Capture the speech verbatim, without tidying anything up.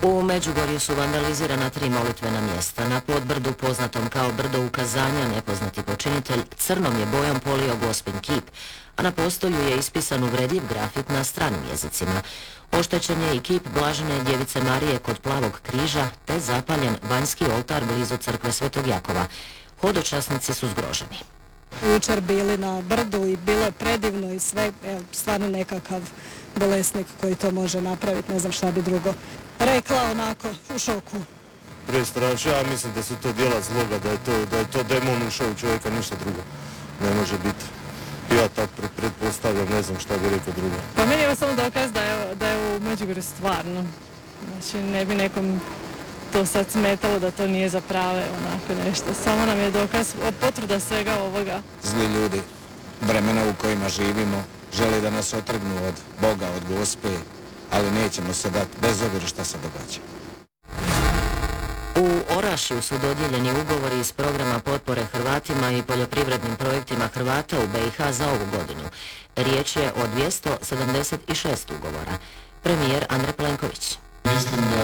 U Međugorju su vandalizirana tri molitvena mjesta. Na Podbrdu, poznatom kao brdo ukazanja, nepoznati počinitelj crnom je bojom polio Gospin kip, a na postolju je ispisan uvredljiv grafit na stranim jezicima. Oštećen je i kip Blažene djevice Marije kod Plavog križa, te zapaljen vanjski oltar blizu crkve Svetog Jakova. Hodočasnici su zgroženi. Jučer bili na brdu i bilo je predivno i sve, evo, stvarno nekakav bolesnik koji to može napraviti, ne znam šta bi drugo rekla, onako, u šoku. Prestrašno, ja mislim da su to djela zloga, da je to, da je to demon ušao u čovjeka, ništa drugo ne može biti. Ja tako pretpostavljam, ne znam šta bi rekao drugo. Pa meni je samo dokaz da je, da je u Međugorju stvarno. Znači ne bi nekom to sad smetalo da to nije za prave onako nešto. Samo nam je dokaz, potvrda svega ovoga. Zli ljudi, vremena u kojima živimo, žele da nas otrgnu od Boga, od Gospe, ali nećemo se dati bez obzira šta se događa. U Orašju su dodijeljeni ugovori iz programa potpore Hrvatima i poljoprivrednim projektima Hrvata u B i H za ovu godinu. Riječ je o dvjesto sedamdeset šest ugovora. Premijer Andrej Plenković. Mislim da